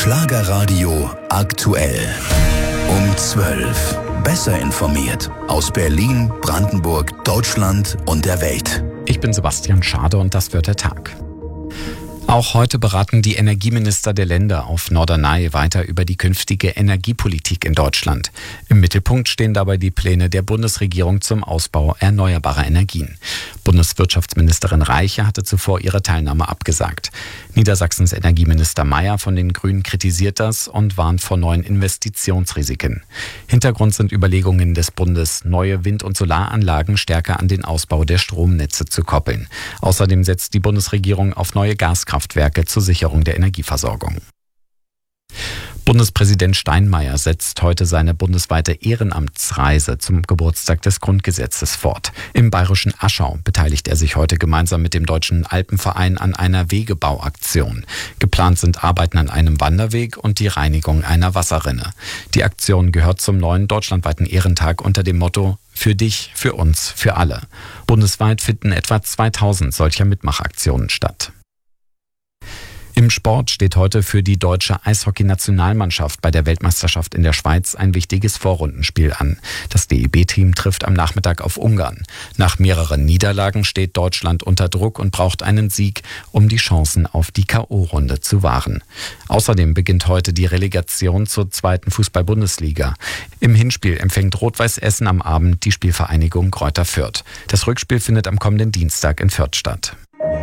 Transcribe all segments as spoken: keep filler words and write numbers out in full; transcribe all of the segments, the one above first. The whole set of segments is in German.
Schlagerradio aktuell. Um zwölf. Besser informiert aus Berlin, Brandenburg, Deutschland und der Welt. Ich bin Sebastian Schade und das wird der Tag. Auch heute beraten die Energieminister der Länder auf Norderney weiter über die künftige Energiepolitik in Deutschland. Im Mittelpunkt stehen dabei die Pläne der Bundesregierung zum Ausbau erneuerbarer Energien. Bundeswirtschaftsministerin Reiche hatte zuvor ihre Teilnahme abgesagt. Niedersachsens Energieminister Mayer von den Grünen kritisiert das und warnt vor neuen Investitionsrisiken. Hintergrund sind Überlegungen des Bundes, neue Wind- und Solaranlagen stärker an den Ausbau der Stromnetze zu koppeln. Außerdem setzt die Bundesregierung auf neue Gaskraftwerke zur Sicherung der Energieversorgung. Bundespräsident Steinmeier setzt heute seine bundesweite Ehrenamtsreise zum Geburtstag des Grundgesetzes fort. Im bayerischen Aschau beteiligt er sich heute gemeinsam mit dem Deutschen Alpenverein an einer Wegebauaktion. Geplant sind Arbeiten an einem Wanderweg und die Reinigung einer Wasserrinne. Die Aktion gehört zum neuen deutschlandweiten Ehrentag unter dem Motto „Für dich, für uns, für alle“. Bundesweit finden etwa zweitausend solcher Mitmachaktionen statt. Im Sport steht heute für die deutsche Eishockey-Nationalmannschaft bei der Weltmeisterschaft in der Schweiz ein wichtiges Vorrundenspiel an. Das D E B-Team trifft am Nachmittag auf Ungarn. Nach mehreren Niederlagen steht Deutschland unter Druck und braucht einen Sieg, um die Chancen auf die K O-Runde zu wahren. Außerdem beginnt heute die Relegation zur zweiten Fußball-Bundesliga. Im Hinspiel empfängt Rot-Weiß Essen am Abend die Spielvereinigung Greuther Fürth. Das Rückspiel findet am kommenden Dienstag in Fürth statt.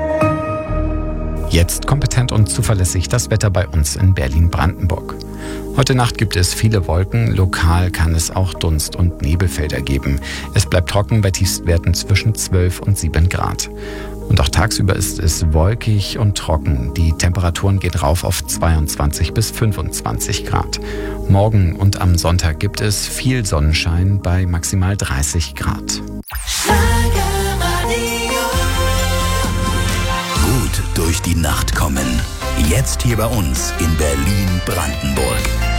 Jetzt kompetent und zuverlässig das Wetter bei uns in Berlin-Brandenburg. Heute Nacht gibt es viele Wolken, lokal kann es auch Dunst- und Nebelfelder geben. Es bleibt trocken bei Tiefstwerten zwischen zwölf und sieben Grad. Und auch tagsüber ist es wolkig und trocken. Die Temperaturen gehen rauf auf zweiundzwanzig bis fünfundzwanzig Grad. Morgen und am Sonntag gibt es viel Sonnenschein bei maximal dreißig Grad. Durch die Nacht kommen. Jetzt hier bei uns in Berlin-Brandenburg.